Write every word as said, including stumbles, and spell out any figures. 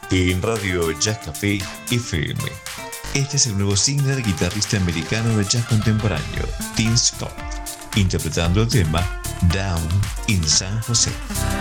en Radio Jazz Café F M. Este es el nuevo single del guitarrista americano de jazz contemporáneo, Tim Scott, interpretando el tema Down in San Jose.